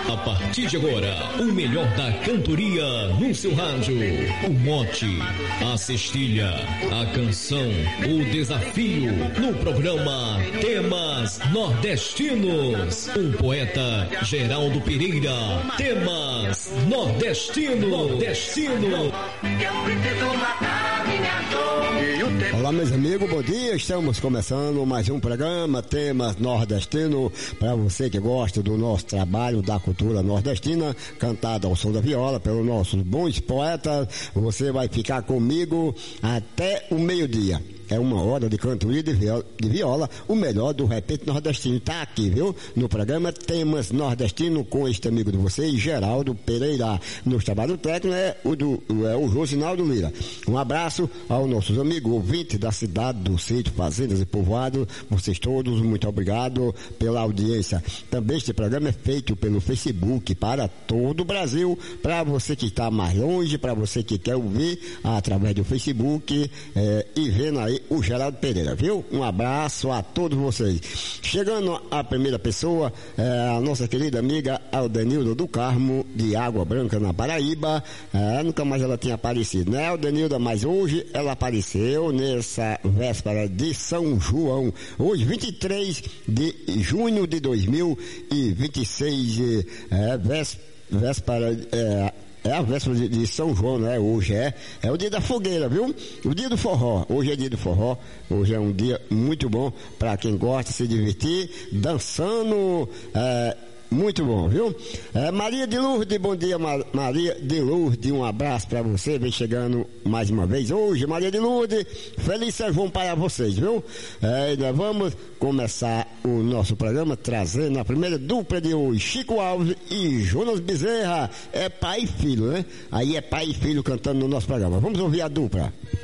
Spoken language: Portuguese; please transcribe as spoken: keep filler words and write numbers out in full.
A partir de agora, o melhor da cantoria no seu rádio. O mote, a cestilha, a canção, o desafio no programa Temas Nordestinos. O poeta Geraldo Pereira. Temas Nordestino. Nordestino. Olá, meus amigos, bom dia. Estamos começando mais um programa Temas Nordestino, para você que gosta do nosso trabalho da cultura nordestina, cantada ao som da viola pelos nossos bons poetas. Você vai ficar comigo até o meio-dia. É uma hora de cantoria de viola, de viola, o melhor do repente nordestino. Tá aqui, viu? No programa Temas Nordestino, com este amigo de vocês, Geraldo Pereira. No trabalho técnico é o, do, é o Josinaldo Lira. Um abraço aos nossos amigos ouvintes da cidade, do sítio, fazendas e povoados. Vocês todos, muito obrigado pela audiência. Também este programa é feito pelo Facebook para todo o Brasil, para você que está mais longe, para você que quer ouvir através do Facebook é, e vendo aí o Geraldo Pereira, viu? Um abraço a todos vocês. Chegando a primeira pessoa, é, a nossa querida amiga Aldenilda do Carmo, de Água Branca, na Paraíba. É, nunca mais ela tinha aparecido, né, Aldenilda? Mas hoje ela apareceu nessa véspera de São João. Hoje, vinte e três de junho de dois mil e vinte e seis, é, véspera... É, É a véspera de, de São João, né? Hoje é, é o dia da fogueira, viu? O dia do forró. Hoje é dia do forró. Hoje é um dia muito bom para quem gosta de se divertir, dançando. É, muito bom, viu? É, Maria de Lourdes, bom dia, Ma- Maria de Lourdes, um abraço para você, vem chegando mais uma vez hoje, Maria de Lourdes, feliz São João para vocês, viu? É, nós vamos começar o nosso programa trazendo a primeira dupla de hoje, Chico Alves e Jonas Bezerra, é pai e filho, né? Aí é pai e filho cantando no nosso programa, vamos ouvir a dupla.